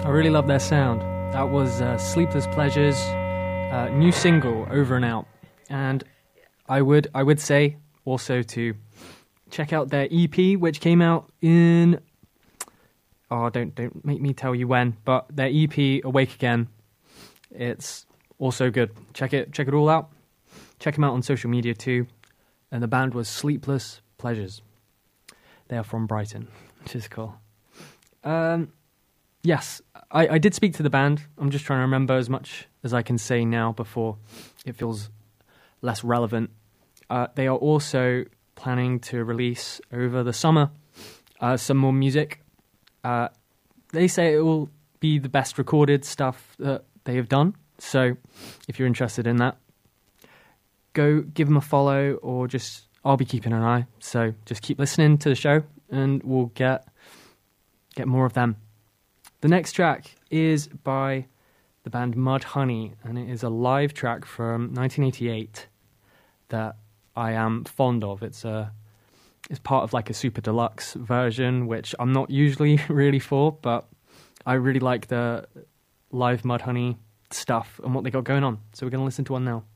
I really love their sound. That was Sleepless Pleasures, new single, Over and Out. And I would say also to check out their EP, which came out in... Oh, don't make me tell you when, but their EP, Awake Again, it's also good. Check it all out. Check them out on social media too. And the band was Sleepless Pleasures. They are from Brighton, which is cool. Yes, I did speak to the band. I'm just trying to remember as much as I can say now before it feels less relevant. They are also planning to release over the summer some more music. They say it will be the best recorded stuff that they have done. So if you're interested in that, go give them a follow, or I'll be keeping an eye. So just keep listening to the show and we'll get more of them. The next track is by the band Mudhoney, and it is a live track from 1988 that I am fond of. It's part of like a super deluxe version, which I'm not usually really for, but I really like the live Mudhoney stuff and what they got going on. So we're going to listen to one now.